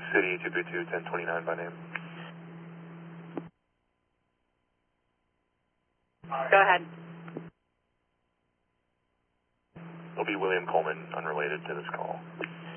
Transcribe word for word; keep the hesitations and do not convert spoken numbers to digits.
City, two three two, ten twenty-nine by name. Go ahead. It'll be William Coleman, unrelated to this call.